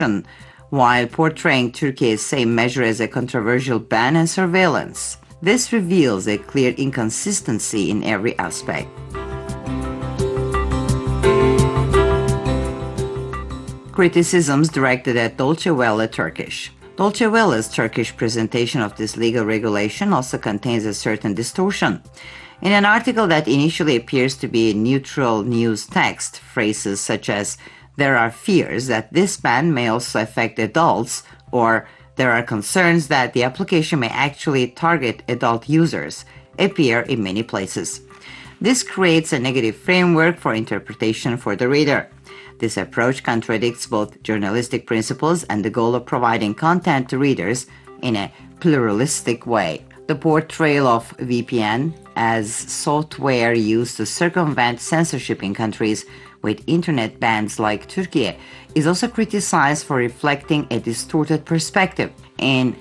while portraying Turkey's same measure as a controversial ban and surveillance. This reveals a clear inconsistency in every aspect. Criticisms directed at Deutsche Welle Turkish. Deutsche Welle's Turkish presentation of this legal regulation also contains a certain distortion. In an article that initially appears to be neutral news text, phrases such as "there are fears that this ban may also affect adults," or "there are concerns that the application may actually target adult users," appear in many places. This creates a negative framework for interpretation for the reader. This approach contradicts both journalistic principles and the goal of providing content to readers in a pluralistic way. The portrayal of VPN as software used to circumvent censorship in countries with internet bans like Turkey is also criticized for reflecting a distorted perspective. In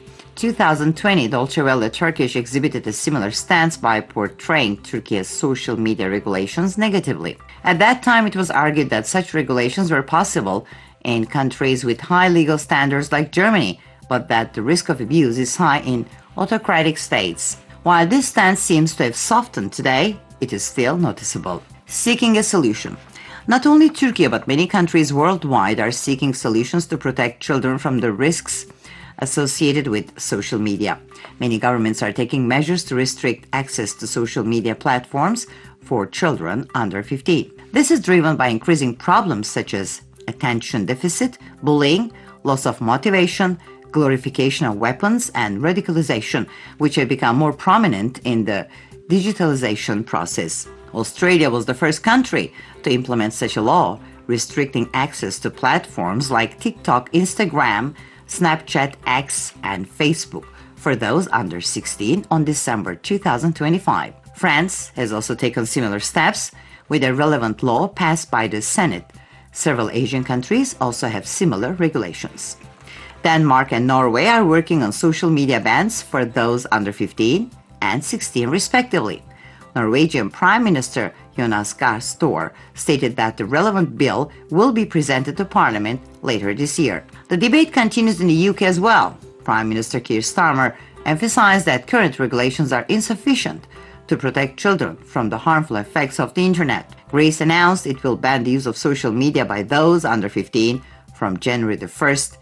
2020, Deutsche Welle Turkish exhibited a similar stance by portraying Turkey's social media regulations negatively. At that time, it was argued that such regulations were possible in countries with high legal standards like Germany, but that the risk of abuse is high in autocratic states. While this stance seems to have softened today, it is still noticeable. Seeking a solution. Not only Turkey, but many countries worldwide are seeking solutions to protect children from the risks associated with social media. Many governments are taking measures to restrict access to social media platforms for children under 15. This is driven by increasing problems such as attention deficit, bullying, loss of motivation, glorification of weapons, and radicalization, which have become more prominent in the digitalization process. Australia was the first country to implement such a law, restricting access to platforms like TikTok, Instagram, Snapchat, X, and Facebook for those under 16 on December 2025. France has also taken similar steps with a relevant law passed by the Senate. Several Asian countries also have similar regulations. Denmark and Norway are working on social media bans for those under 15 and 16 respectively. Norwegian Prime Minister Jonas Gahr Store stated that the relevant bill will be presented to Parliament later this year. The debate continues in the UK as well. Prime Minister Keir Starmer emphasized that current regulations are insufficient to protect children from the harmful effects of the internet. Greece announced it will ban the use of social media by those under 15 from January 1st,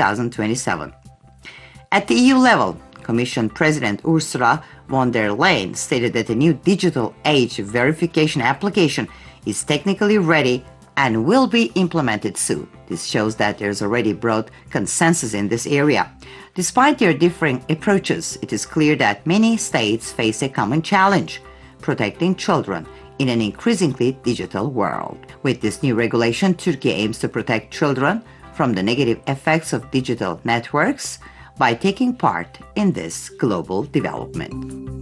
2027. At the EU level, Commission President Ursula von der Leyen stated that a new digital age verification application is technically ready and will be implemented soon. This shows that there is already broad consensus in this area. Despite their differing approaches, it is clear that many states face a common challenge: protecting children in an increasingly digital world. With this new regulation, Turkey aims to protect children from the negative effects of digital networks by taking part in this global development.